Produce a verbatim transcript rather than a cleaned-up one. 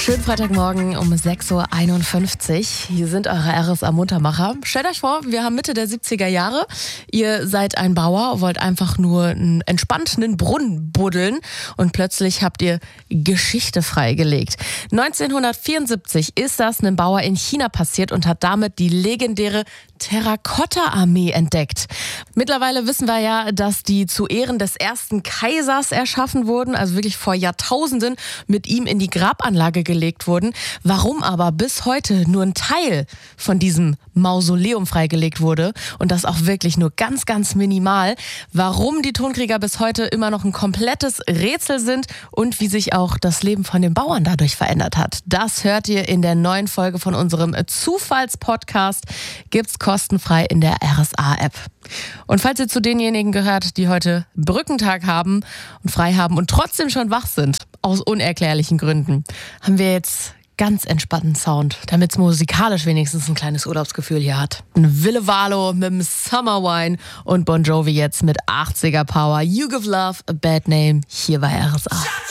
Schönen Freitagmorgen um sechs Uhr einundfünfzig. Hier sind eure R S A-Muntermacher. Stellt euch vor, wir haben Mitte der siebziger Jahre. Ihr seid ein Bauer, wollt einfach nur einen entspannten Brunnen buddeln und plötzlich habt ihr Geschichte freigelegt. neunzehnhundertvierundsiebzig ist das einem Bauer in China passiert und hat damit die legendäre Terrakotta-Armee entdeckt. Mittlerweile wissen wir ja, dass die zu Ehren des ersten Kaisers erschaffen wurden, also wirklich vor Jahrtausenden mit ihm in die Grabanlage gelegt wurden. Warum aber bis heute nur ein Teil von diesem Mausoleum freigelegt wurde und das auch wirklich nur ganz, ganz minimal, warum die Tonkrieger bis heute immer noch ein komplettes Rätsel sind und wie sich auch das Leben von den Bauern dadurch verändert hat. Das hört ihr in der neuen Folge von unserem Zufallspodcast. Gibt's kostenfrei in der R S A-App. Und falls ihr zu denjenigen gehört, die heute Brückentag haben und frei haben und trotzdem schon wach sind, aus unerklärlichen Gründen, haben wir jetzt ganz entspannten Sound, damit es musikalisch wenigstens ein kleines Urlaubsgefühl hier hat. Ein Ville Valo mit dem Summer Wine und Bon Jovi jetzt mit achtziger Power. You Give Love a Bad Name, hier bei R S A.